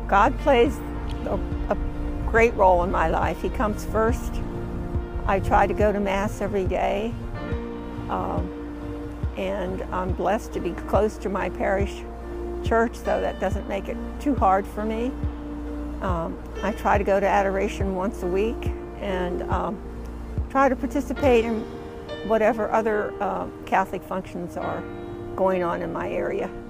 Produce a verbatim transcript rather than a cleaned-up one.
God plays a, a great role in my life. He comes first. I try to go to Mass every day, um, and I'm blessed to be close to my parish church, though that doesn't make it too hard for me. Um, I try to go to adoration once a week and um, try to participate in whatever other uh, Catholic functions are going on in my area.